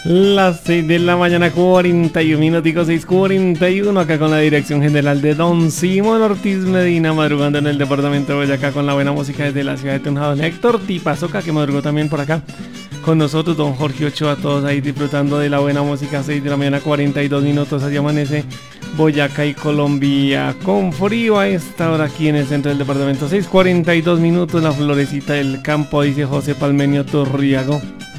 Las 6 de la mañana, 41 minuticos, 6:41, acá con la dirección general de Don Simón Ortiz Medina, madrugando en el departamento de Boyacá con la buena música desde la ciudad de Tunja. Don Héctor Tipazoca, que madrugó también por acá con nosotros. Don Jorge Ochoa, todos ahí disfrutando de la buena música. 6 de la mañana, 42 minutos, allá amanece Boyacá y Colombia con frío a esta hora aquí en el centro del departamento. 6:42 minutos, la florecita del campo, dice José Palmenio Turriago.